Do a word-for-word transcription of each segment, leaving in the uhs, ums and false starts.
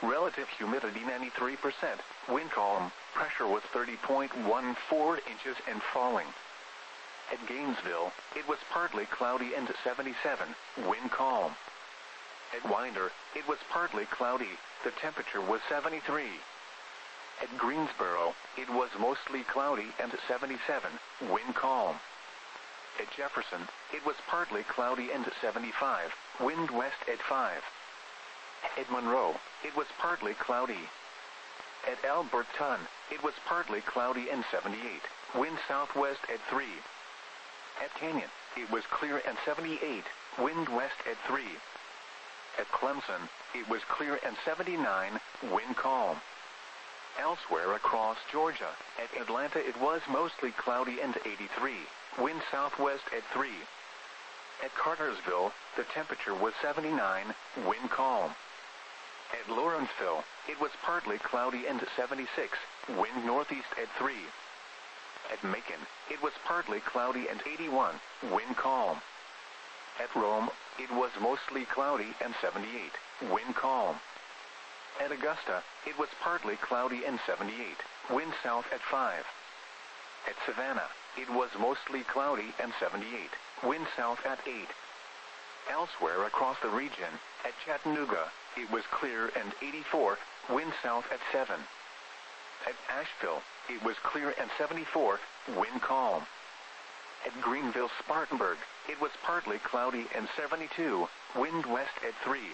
relative humidity ninety-three percent, wind calm, pressure was thirty point one four inches and falling. At Gainesville, it was partly cloudy and seventy-seven, wind calm. At Winder, it was partly cloudy, the temperature was seventy-three. At Greensboro, it was mostly cloudy and seventy-seven, wind calm. At Jefferson, it was partly cloudy and seventy-five, wind west at five. At Monroe, it was partly cloudy. At Alberton, it was partly cloudy and seventy-eight, wind southwest at three. At Canyon, it was clear and seventy-eight, wind west at three. At Clemson, it was clear and seventy-nine, wind calm. Elsewhere across Georgia, at Atlanta it was mostly cloudy and eighty-three, wind southwest at three. At Cartersville, the temperature was seventy-nine, wind calm. At Lawrenceville, it was partly cloudy and seventy-six, wind northeast at three. At Macon, it was partly cloudy and eighty-one, wind calm. At Rome, it was mostly cloudy and seventy-eight, wind calm. At Augusta, it was partly cloudy and seventy-eight, wind south at five. At Savannah, it was mostly cloudy and seventy-eight, wind south at eight. Elsewhere across the region, at Chattanooga, it was clear and eighty-four, wind south at seven. At Asheville, it was clear and seventy-four, wind calm. At Greenville-Spartanburg, it was partly cloudy and seventy-two, wind west at three.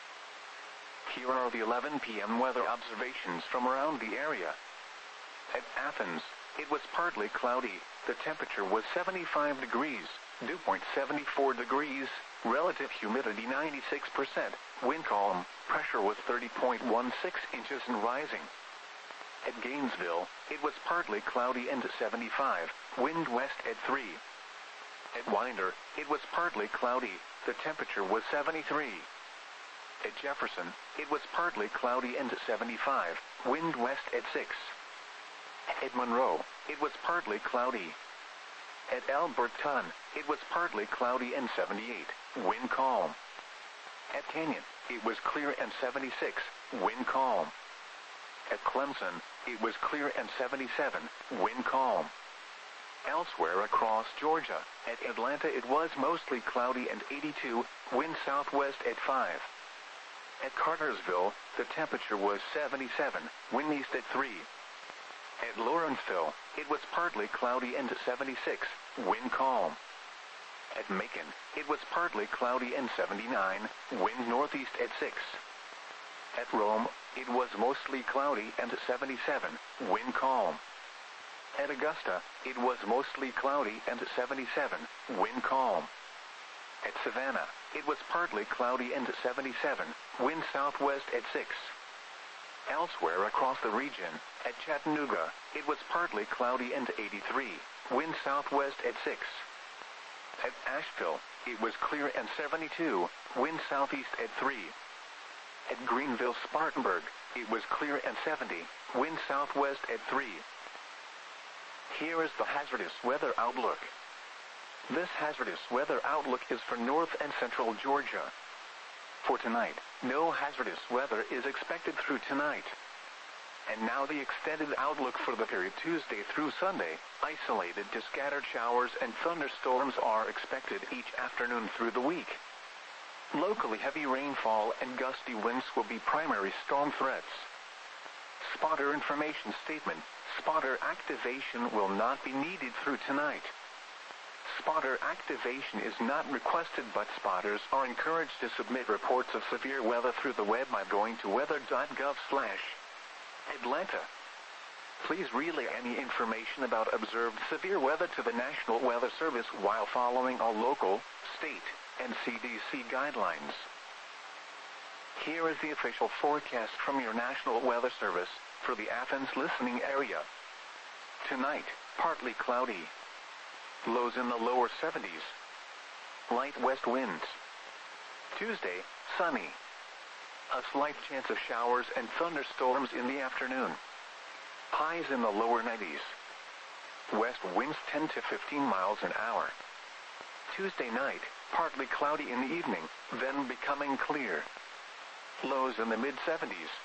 Here are the eleven p m weather observations from around the area. At Athens, it was partly cloudy, the temperature was seventy-five degrees, dew point seventy-four degrees, relative humidity ninety-six percent, wind calm, pressure was thirty point one six inches and rising. At Gainesville, it was partly cloudy and seventy-five, wind west at three. At Winder, it was partly cloudy, the temperature was seventy-three. At Jefferson, it was partly cloudy and seventy-five, wind west at six. At Monroe, it was partly cloudy. At Alberton, it was partly cloudy and seventy-eight, wind calm. At Canyon, it was clear and seventy-six, wind calm. At Clemson, it was clear and seventy-seven, wind calm. Elsewhere across Georgia, at Atlanta it was mostly cloudy and eighty-two, wind southwest at five. At Cartersville, the temperature was seventy-seven, wind east at three. At Lawrenceville, it was partly cloudy and seventy-six, wind calm. At Macon, it was partly cloudy and seventy-nine, wind northeast at six. At Rome, it was mostly cloudy and seventy-seven, wind calm. At Augusta, it was mostly cloudy and seventy-seven, wind calm. At Savannah, it was partly cloudy and seventy-seven, wind southwest at six. Elsewhere across the region, at Chattanooga, it was partly cloudy and eighty-three, wind southwest at six. At Asheville, it was clear and seventy-two, wind southeast at three. At Greenville-Spartanburg, it was clear and seventy, wind southwest at three. Here is the hazardous weather outlook. This hazardous weather outlook is for north and central Georgia. For tonight, no hazardous weather is expected through tonight. And now the extended outlook for the period Tuesday through Sunday. Isolated to scattered showers and thunderstorms are expected each afternoon through the week. Locally heavy rainfall and gusty winds will be primary storm threats. Spotter information statement. Spotter activation will not be needed through tonight. Spotter activation is not requested, but spotters are encouraged to submit reports of severe weather through the web by going to weather dot gov slash Atlanta. Please relay any information about observed severe weather to the National Weather Service while following all local, state, and C D C guidelines. Here is the official forecast from your National Weather Service for the Athens listening area. Tonight, partly cloudy. Lows in the lower seventies. Light west winds. Tuesday, sunny. A slight chance of showers and thunderstorms in the afternoon. Highs in the lower nineties. West winds ten to fifteen miles an hour. Tuesday night, partly cloudy in the evening, then becoming clear. Lows in the mid seventies.